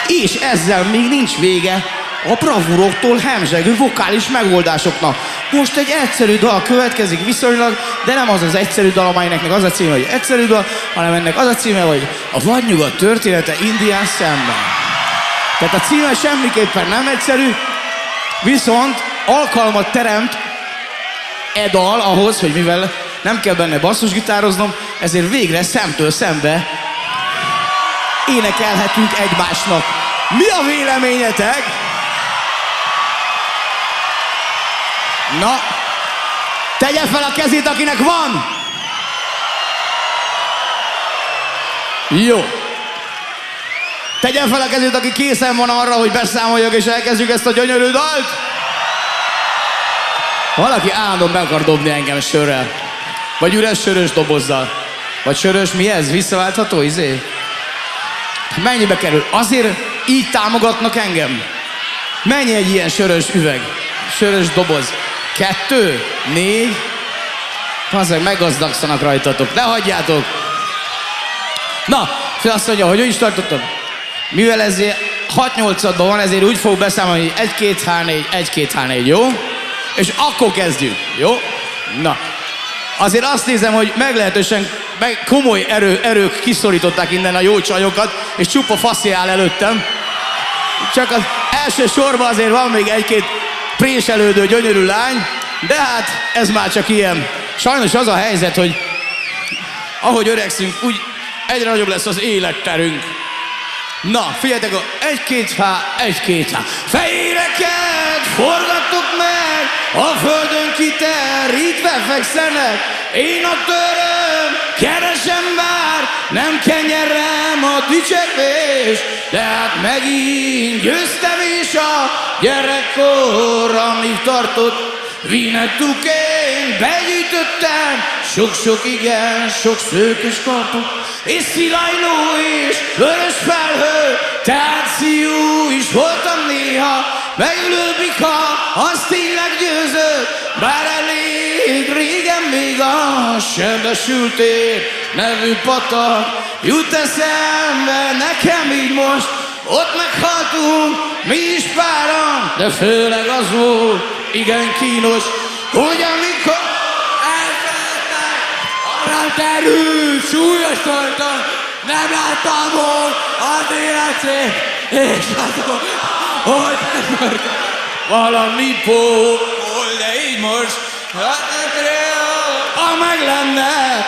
És ezzel még nincs vége a bravúroktól hemzsegő vokális megoldásoknak. Most egy egyszerű dal következik viszonylag, de nem az az egyszerű dal, amelynek az a címe, hogy egyszerű dal, hanem ennek az a címe, hogy a vadnyugat története Indián szemben. Tehát a címe semmiképpen nem egyszerű, viszont alkalmat teremt e dal ahhoz, hogy mivel nem kell benne basszusgitároznom, ezért végre szemtől szembe énekelhetünk egymásnak. Mi a véleményetek? Na, tegye fel a kezét, akinek van! Jó. Tegye fel a kezét, aki készen van arra, hogy beszámoljak és elkezdjük ezt a gyönyörű dalt. Valaki állandóan be akar dobni engem sörrel. Vagy üres sörös dobozzal. Vagy sörös, mi ez? Visszaváltható, izé? Mennyibe kerül? Azért így támogatnak engem? Mennyi egy ilyen sörös üveg? Sörös doboz? 2, 4? Azért meggazdagszanak rajtatok. Ne hagyjátok! Na, azt mondja, hogy ő is tartottam. Mivel ez 6-8-adban van, ezért úgy fog beszámolni, hogy 1-2-3-4, 1-2-3-4, jó? És akkor kezdjük, jó? Na, azért azt nézem, hogy meglehetősen komoly erők kiszorították innen a jó csajokat, és csupa faszi áll előttem. Csak az első sorban azért van még egy-két préselődő gyönyörű lány, de hát ez már csak ilyen. Sajnos az a helyzet, hogy ahogy öregszünk, úgy egyre nagyobb lesz az életterünk. Na, figyeljetek, 1-2-1-2. Fejéreket forgattuk meg, a földön kiterítve fekszenek. Én a töröm, keresem bár, nem kenyerem a dicsekvés, de hát megint győztem is a gyerekkor, amíg tartott. Vinettukén begyűjtöttem sok-sok igen, sok szőkös kaput, és szilajló is, vörös felhő, tehát szíjú is voltam néha, megülő bika, az tényleg győzött, bár elég régen még a Sebesültér nevű patak jut eszembe nekem így most, ott meghaltunk mi is páran, de főleg az volt igen kínos, hogy amikor elfeledtek, arra terült, súlyos voltam, nem láttam volna az életét, és látom, hogy megmörtem. Valami pól, de így most, ha meg lenne,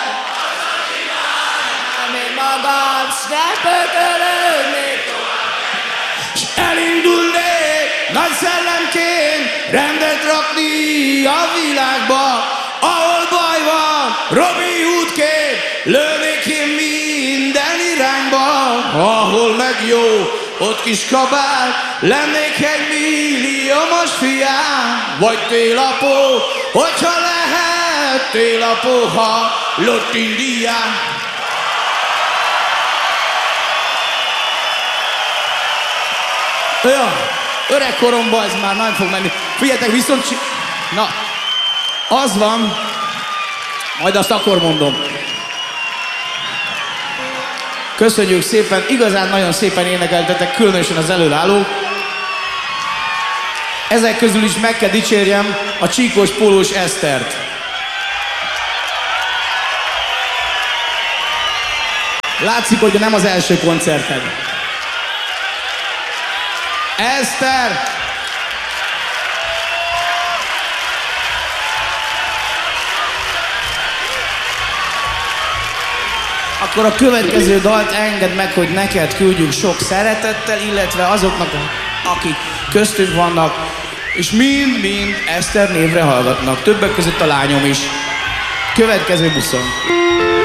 én magam, s ne pökölődnék tovább, s elindulnék nagy szellemként rendet rakni a világba, ahol baj van, Robin Hoodként lőnék én minden irányba, ahol meg jó, ott kis kabát, lennék egy milliómos fiám, vagy télapó, hogyha lehet télapó, ha lott Indián. Ja, öregkoromban ez már nem fog menni. Figyeljetek, viszont... Na, az van, majd azt akkor mondom. Köszönjük szépen, igazán nagyon szépen énekeltetek, különösen az előállók. Ezek közül is meg kell dicsérjem a csíkos pólós Esztert. Látszik, hogy nem az első koncerted. Eszter! Akkor a következő dalt engedd meg, hogy neked küldjük sok szeretettel, illetve azoknak, akik köztünk vannak, és mind-mind Eszter névre hallgatnak. Többek között a lányom is. Következő buszon.